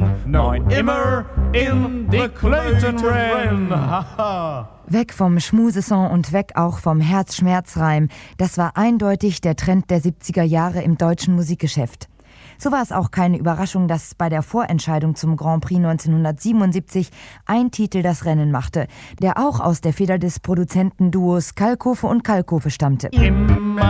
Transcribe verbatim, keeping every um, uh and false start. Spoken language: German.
neun immer in die Clayton Ren. Weg vom Schmusesong und weg auch vom Herzschmerzreim. Das war eindeutig der Trend der siebziger Jahre im deutschen Musikgeschäft. So war es auch keine Überraschung, dass bei der Vorentscheidung zum Grand Prix neunzehnhundertsiebenundsiebzig ein Titel das Rennen machte, der auch aus der Feder des Produzentenduos Kalkofe und Kalkofe stammte. Immer